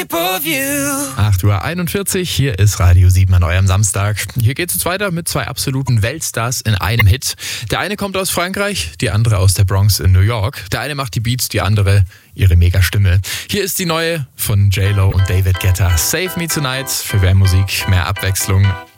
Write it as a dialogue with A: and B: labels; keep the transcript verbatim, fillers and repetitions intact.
A: acht Uhr einundvierzig, hier ist Radio sieben an eurem Samstag. Hier geht es jetzt weiter mit zwei absoluten Weltstars in einem Hit. Der eine kommt aus Frankreich, die andere aus der Bronx in New York. Der eine macht die Beats, die andere ihre Mega-Stimme. Hier ist die neue von J Lo und David Guetta. Save Me Tonight. Für mehr Musik, mehr Abwechslung